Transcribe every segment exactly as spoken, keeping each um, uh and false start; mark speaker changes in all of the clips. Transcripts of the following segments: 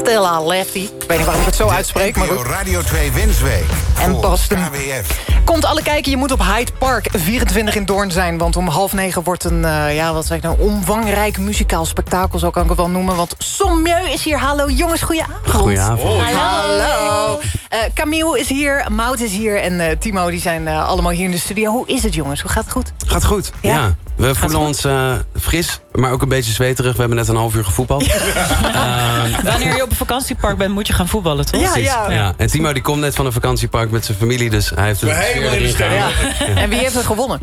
Speaker 1: Stella Lefty. Ik weet niet waarom ik het zo uitspreek, maar goed.
Speaker 2: Radio twee Winstweek.
Speaker 1: En Boston.
Speaker 2: K W F.
Speaker 1: Komt alle kijken, je moet op Hyde Park vierentwintig in Doorn zijn. Want om half negen wordt een, uh, ja, wat zeg ik nou, omvangrijk muzikaal spektakel, zo kan ik het wel noemen. Want Sommieu is hier. Hallo jongens, goedenavond.
Speaker 3: Goedenavond.
Speaker 1: Oh, hallo. Uh, Camille is hier, Maud is hier en uh, Timo, die zijn uh, allemaal hier in de studio. Hoe is het jongens? Hoe gaat het goed?
Speaker 3: Gaat goed, ja. ja. We voelen ons uh, fris, maar ook een beetje zweterig. We hebben net een half uur gevoetbald. Ja. Uh,
Speaker 4: Wanneer je op een vakantiepark bent, moet je gaan voetballen, toch?
Speaker 1: Ja, ja.
Speaker 3: ja. En Timo die komt net van een vakantiepark met zijn familie, dus hij heeft het
Speaker 5: helemaal in de
Speaker 3: gegaan.
Speaker 1: Ja. Ja. En wie heeft er gewonnen?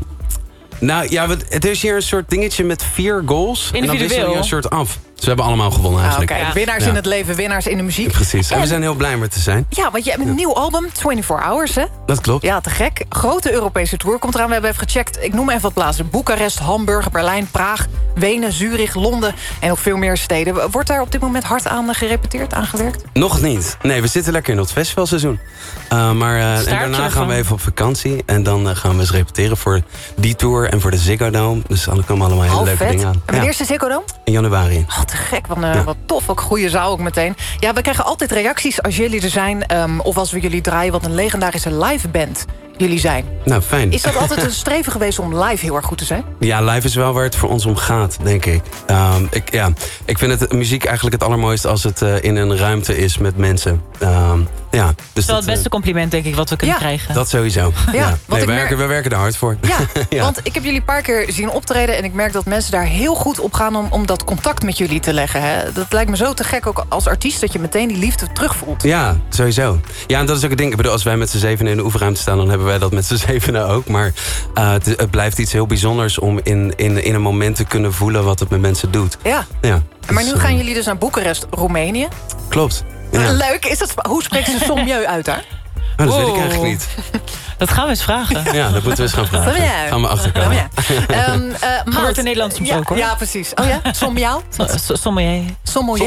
Speaker 3: Nou ja, het is hier een soort dingetje met vier goals. En dan wisselen je een soort af. Dus we hebben allemaal gewonnen eigenlijk.
Speaker 1: Ah, okay. ja. Winnaars ja. in het leven, winnaars in de muziek.
Speaker 3: Precies, en, en we zijn heel blij om er te zijn.
Speaker 1: Ja, want je hebt een ja. nieuw album, twenty-four hours, hè?
Speaker 3: Dat klopt.
Speaker 1: Ja, te gek. Grote Europese tour komt eraan. We hebben even gecheckt, ik noem even wat plaatsen. Boekarest, Hamburg, Berlijn, Praag, Wenen, Zurich, Londen en nog veel meer steden. Wordt daar op dit moment hard aan gerepeteerd, aangewerkt?
Speaker 3: Nog niet. Nee, we zitten lekker in het festivalseizoen. Uh, maar uh, en daarna gaan van. we even op vakantie. En dan uh, gaan we eens repeteren voor die tour en voor de Ziggo Dome. Dus dan komen allemaal hele
Speaker 1: Al
Speaker 3: leuke
Speaker 1: vet.
Speaker 3: dingen aan.
Speaker 1: En wanneer is de Ziggo Dome?
Speaker 3: In januari.
Speaker 1: Oh, te gek. Wat, uh,
Speaker 3: ja.
Speaker 1: wat tof. Ook goede zaal ook meteen. Ja, we krijgen altijd reacties als jullie er zijn. Um, of als we jullie draaien. Wat een legendarische live band jullie zijn.
Speaker 3: Nou, fijn.
Speaker 1: Is dat altijd een streven geweest om live heel erg goed te zijn?
Speaker 3: Ja, live is wel waar het voor ons om gaat, denk ik. Um, ik, ja, ik vind het muziek eigenlijk het allermooiste als het uh, in een ruimte is met mensen. Um, ja, dus
Speaker 4: dat is wel het beste compliment, denk ik, wat we kunnen
Speaker 1: ja.
Speaker 4: krijgen.
Speaker 3: Dat sowieso.
Speaker 1: Ja,
Speaker 3: ja. Nee, we,
Speaker 1: merk...
Speaker 3: werken, we werken er hard voor.
Speaker 1: Ja,
Speaker 3: ja,
Speaker 1: want ik heb jullie een paar keer zien optreden en ik merk dat mensen daar heel goed op gaan om, om dat contact met jullie te leggen. Hè? Dat lijkt me zo te gek ook als artiest dat je meteen die liefde terugvoelt.
Speaker 3: Ja, sowieso. Ja, en dat is ook het ding. Ik bedoel, als wij met z'n zevenen in de oefenruimte staan, dan hebben wij dat met z'n zevenen ook. Maar uh, het, het blijft iets heel bijzonders om in, in, in een moment te kunnen voelen wat het met mensen doet.
Speaker 1: Ja.
Speaker 3: ja
Speaker 1: maar
Speaker 3: dus,
Speaker 1: nu gaan jullie dus naar Boekarest, Roemenië.
Speaker 3: Klopt. Ja.
Speaker 1: Leuk. Is dat, hoe spreekt ze Sommieu uit daar?
Speaker 3: Oh, dat
Speaker 4: wow.
Speaker 3: weet ik eigenlijk niet.
Speaker 4: Dat gaan we eens vragen.
Speaker 3: Ja, dat moeten we eens gaan vragen.
Speaker 1: Sommieu.
Speaker 3: Gaan we achterkomen.
Speaker 1: Ja. Um, uh,
Speaker 4: Gebeurt in Nederland soms
Speaker 1: ja,
Speaker 4: ook, hoor.
Speaker 1: Ja, precies. Oh ja? Sommieu?
Speaker 4: Sommieu.
Speaker 1: Sommieu.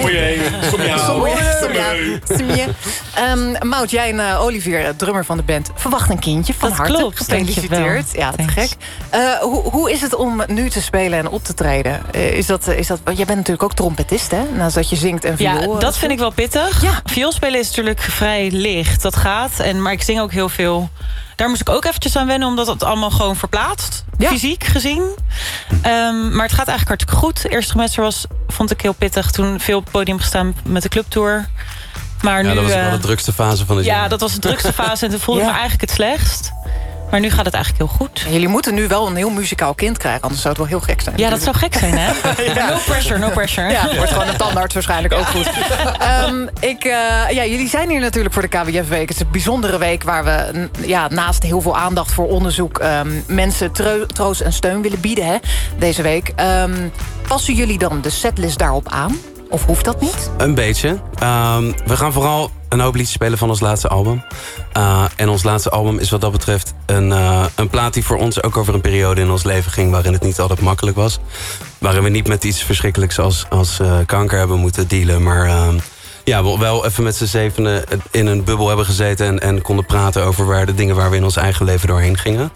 Speaker 1: Sommieu. Sommieu. Um, Maud, jij en uh, Olivier, drummer van de band, verwacht een kindje. Van
Speaker 4: dat
Speaker 1: harte.
Speaker 4: Klopt,
Speaker 1: gefeliciteerd. Ja, te gek. Uh, hoe, hoe is het om nu te spelen en op te treden? Uh, is dat, is dat, jij bent natuurlijk ook trompetist, hè? Naast dat je zingt en viool.
Speaker 4: Ja, dat vind ik wel pittig.
Speaker 1: Ja.
Speaker 4: Viool spelen is natuurlijk vrij licht. Dat gaat. En, maar ik zing ook heel veel. Daar moest ik ook eventjes aan wennen, omdat het allemaal gewoon verplaatst. Ja. Fysiek gezien. Um, maar het gaat eigenlijk hartstikke goed. Het eerste semester was, vond ik heel pittig. Toen veel op het podium gestaan met de clubtour. Maar
Speaker 3: ja,
Speaker 4: nu,
Speaker 3: dat was
Speaker 4: uh,
Speaker 3: wel de drukste fase van het jaar.
Speaker 4: Ja, dat was de drukste fase. En toen voelde
Speaker 1: ja.
Speaker 4: ik me eigenlijk het slechtst. Maar nu gaat het eigenlijk heel goed.
Speaker 1: En jullie moeten nu wel een heel muzikaal kind krijgen. Anders zou het wel heel gek zijn.
Speaker 4: Ja, dat zou gek zijn, hè? ja. No pressure, no pressure.
Speaker 1: Ja, wordt gewoon een tandarts waarschijnlijk ook goed. Um, ik, uh, ja, jullie zijn hier natuurlijk voor de K W F-week. Het is een bijzondere week waar we ja, naast heel veel aandacht voor onderzoek... Um, mensen treu, troost en steun willen bieden hè, deze week. Um, passen jullie dan de setlist daarop aan? Of hoeft dat niet?
Speaker 3: Een beetje. Um, we gaan vooral een hoop liedjes spelen van ons laatste album. Uh, en ons laatste album is wat dat betreft een, uh, een plaat die voor ons ook over een periode in ons leven ging... waarin het niet altijd makkelijk was. Waarin we niet met iets verschrikkelijks als, als uh, kanker hebben moeten dealen. Maar uh, ja, we wel even met z'n zevenen in een bubbel hebben gezeten... En, en konden praten over waar de dingen waar we in ons eigen leven doorheen gingen.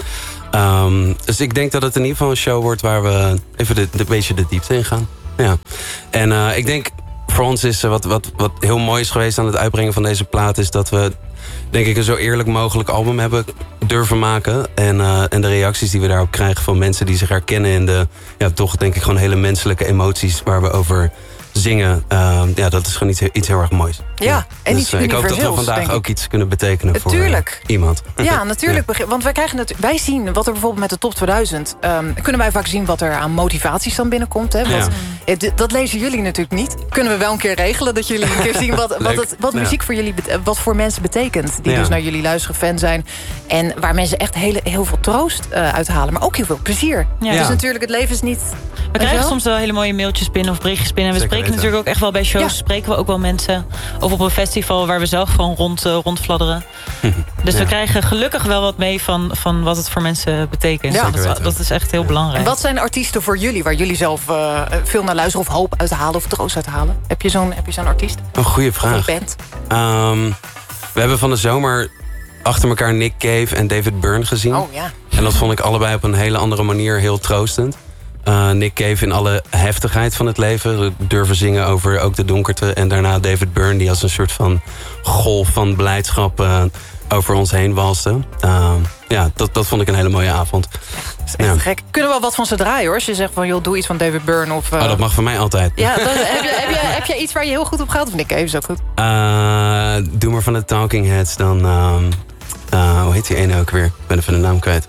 Speaker 3: Um, dus ik denk dat het in ieder geval een show wordt... waar we even de, de, een beetje de diepte in gaan. Ja. En uh, ik denk, voor ons is wat, wat, wat heel mooi is geweest aan het uitbrengen van deze plaat... is dat we, denk ik, een zo eerlijk mogelijk album hebben durven maken. En, uh, en de reacties die we daarop krijgen van mensen die zich herkennen... in de, ja, toch denk ik gewoon hele menselijke emoties waar we over zingen. Uh, ja, dat is gewoon iets, iets heel erg moois.
Speaker 1: Ja, ja. En
Speaker 3: dus,
Speaker 1: iets
Speaker 3: uh, ik hoop dat we
Speaker 1: universeels,
Speaker 3: vandaag ook iets kunnen betekenen voor uh, iemand.
Speaker 1: Ja, natuurlijk. Ja. Want wij, krijgen het, wij zien wat er bijvoorbeeld met de top tweeduizend... Um, kunnen wij vaak zien wat er aan motivaties dan binnenkomt. Hè? Want, ja. het, dat lezen jullie natuurlijk niet. Kunnen we wel een keer regelen dat jullie een keer zien... wat, wat, het, wat ja. muziek voor jullie, wat voor mensen betekent. Die ja. dus naar jullie luisteren, fan zijn. En waar mensen echt hele, heel veel troost uh, uithalen. Maar ook heel veel plezier. Ja. Dus natuurlijk, het leven is niet...
Speaker 4: We krijgen wel? soms wel hele mooie mailtjes binnen of berichtjes binnen. En we Zeker spreken weten. natuurlijk ook echt wel bij shows. Ja. Spreken we ook wel mensen. Of op een festival waar we zelf gewoon rond, uh, rondfladderen. Dus ja. we krijgen gelukkig wel wat mee van, van wat het voor mensen betekent. Ja. Dat, dat is echt heel belangrijk.
Speaker 1: En wat zijn artiesten voor jullie waar jullie zelf uh, veel naar luisteren... of hoop uithalen of troost uithalen? Heb je zo'n, heb je zo'n artiest?
Speaker 3: Een goede vraag.
Speaker 1: Of een band?
Speaker 3: Um, we hebben van de zomer achter elkaar Nick Cave en David Byrne gezien.
Speaker 1: Oh ja.
Speaker 3: En dat vond ik allebei op een hele andere manier heel troostend. Uh, Nick Cave in alle heftigheid van het leven. Durven zingen over ook de donkerte. En daarna David Byrne die als een soort van golf van blijdschap uh, over ons heen walste. Uh, ja, dat, dat vond ik een hele mooie avond.
Speaker 1: Dat is echt ja. gek. Kunnen we wel wat van ze draaien hoor. Als je zegt van joh, doe iets van David Byrne. Of, uh...
Speaker 3: Oh, dat mag van mij altijd.
Speaker 1: Ja, dat, heb, je, heb, je, heb je iets waar je heel goed op gaat? Of Nick Cave is ook goed?
Speaker 3: Uh, doe maar van de Talking Heads dan... Uh, uh, hoe heet die ene ook weer? Ik ben even de naam kwijt.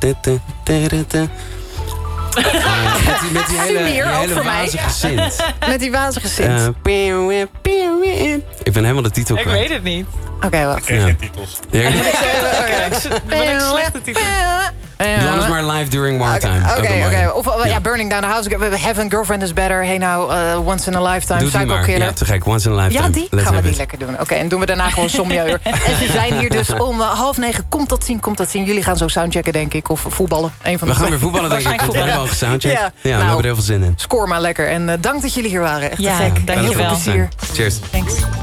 Speaker 3: Uh, met die, met die hele, die hele wazige sint.
Speaker 1: Met die wazige sint.
Speaker 3: Uh, ik ben helemaal de titel kwijt.
Speaker 4: Ik weet het niet.
Speaker 1: Oké, okay, wacht.
Speaker 2: Ik ken geen titels.
Speaker 3: Ja.
Speaker 4: Ik ben slechte titels.
Speaker 3: Doe alles maar live during wartime.
Speaker 1: Oké, okay, oké. Okay. Of uh, ja. ja, Burning Down the House. We hebben Heaven, Girlfriend is Better. Hey now, uh, Once in a Lifetime.
Speaker 3: Doe die maar. Ja, te gek. Once in a Lifetime.
Speaker 1: Ja, die
Speaker 3: Let's
Speaker 1: gaan we die
Speaker 3: it.
Speaker 1: lekker doen. Oké, okay, en doen we daarna gewoon Sommieur. En ze zijn hier dus om uh, half negen. Komt dat zien, komt dat zien. Jullie gaan zo soundchecken, denk ik. Of voetballen. Een van de
Speaker 3: we gaan weer voetballen, denk ik. We hebben al gesoundcheckt. Ja, ja nou, we hebben er heel veel zin in.
Speaker 1: Score maar lekker. En uh, dank dat jullie hier waren. Echt
Speaker 4: ja,
Speaker 1: te gek.
Speaker 4: Dank je
Speaker 1: heel veel plezier.
Speaker 3: Cheers.
Speaker 1: Thanks.